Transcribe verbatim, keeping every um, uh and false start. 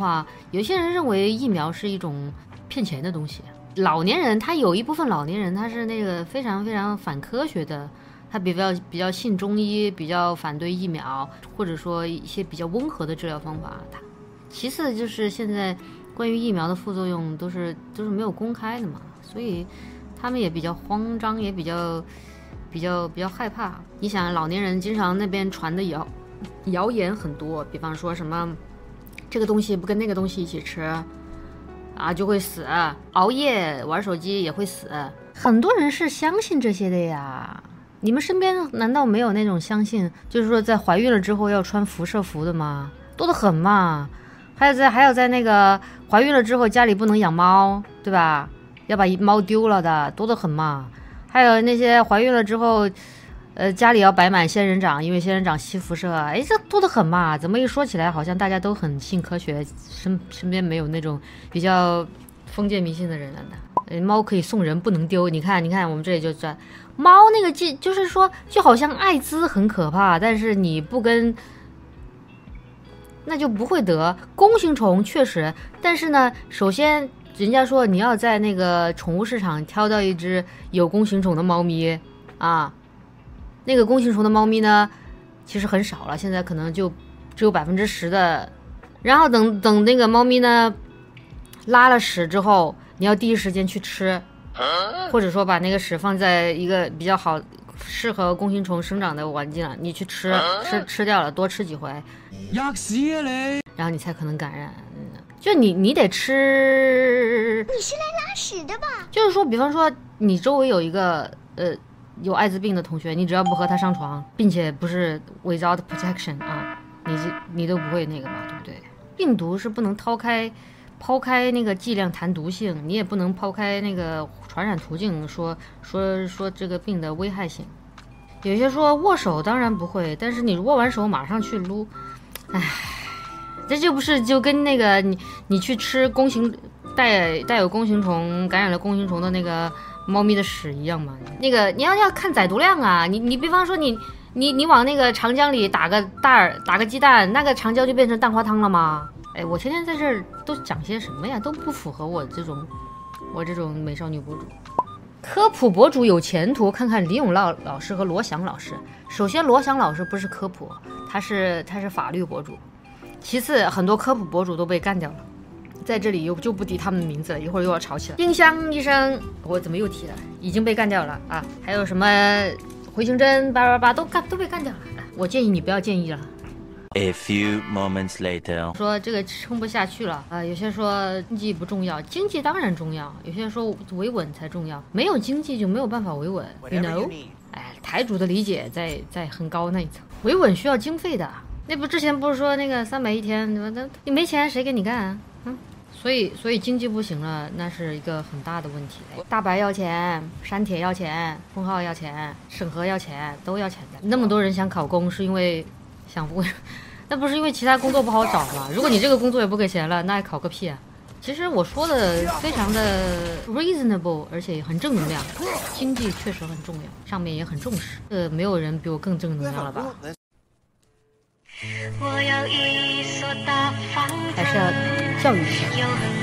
话，有些人认为疫苗是一种骗钱的东西。老年人他有一部分老年人他是那个非常非常反科学的，他比较比较信中医，比较反对疫苗，或者说一些比较温和的治疗方法。他其次就是现在关于疫苗的副作用都是都是没有公开的嘛，所以他们也比较慌张，也比较比较比较害怕。你想老年人经常那边传的谣谣言很多，比方说什么这个东西不跟那个东西一起吃啊就会死，熬夜玩手机也会死，很多人是相信这些的呀。你们身边难道没有那种相信就是说在怀孕了之后要穿辐射服的吗？多得很嘛。还有在还有在那个怀孕了之后家里不能养猫，对吧？要把猫丢了的，多得很嘛。还有那些怀孕了之后呃，家里要摆满仙人掌，因为仙人掌吸辐射，哎，这多得很嘛。怎么一说起来好像大家都很信科学，身身边没有那种比较封建迷信的人了呢。呃，猫可以送人，不能丢。你看你看我们这里就说猫那个就就是说就好像艾滋很可怕，但是你不跟那就不会得。弓形虫确实，但是呢首先人家说你要在那个宠物市场挑到一只有弓形虫的猫咪啊，那个弓形虫的猫咪呢其实很少了，现在可能就只有百分之十的。然后等等那个猫咪呢拉了屎之后，你要第一时间去吃，或者说把那个屎放在一个比较好适合弓形虫生长的环境，你去吃吃吃掉了，多吃几回，吔屎啊你，然后你才可能感染。就你你得吃， 你是来拉屎的吧？ 就是说比方说你周围有一个呃有艾滋病的同学，你只要不和他上床，并且不是 without protection 啊，你你都不会那个嘛，对不对？病毒是不能抛开抛开那个剂量谈毒性，你也不能抛开那个传染途径说说说这个病的危害性。有些说握手当然不会，但是你握完手马上去撸，唉，这就不是就跟那个你你去吃弓形带带有弓形虫感染了弓形虫的那个猫咪的屎一样嘛？那个你要要看载毒量啊，你你比方说你你你往那个长江里打个蛋儿打个鸡蛋，那个长江就变成蛋花汤了吗？哎，我天天在这儿都讲些什么呀？都不符合我这种我这种美少女博主。科普博主有前途，看看李永乐老师和罗翔老师。首先，罗翔老师不是科普，他是他是法律博主。其次，很多科普博主都被干掉了，在这里又就不提他们的名字了，一会儿又要吵起来。丁香医生，我怎么又提了？已经被干掉了啊！还有什么回形针八八八都干都被干掉了。我建议你不要建议了。 A few moments later， 说这个撑不下去了啊、呃！有些说经济不重要，经济当然重要；有些说维稳才重要，没有经济就没有办法维稳。You know？ 哎，台主的理解在在很高那一层，维稳需要经费的。那不之前不是说那个三百一天，那你没钱谁给你干啊？嗯，所以所以经济不行了，那是一个很大的问题。大白要钱，山铁要钱，封号要钱，审核要钱，都要钱的。那么多人想考公，是因为想不。那不是因为其他工作不好找吗？如果你这个工作也不给钱了，那还考个屁啊！其实我说的非常的 reasonable， 而且很正能量。经济确实很重要，上面也很重视。呃，没有人比我更正能量了吧？还是要教育一下。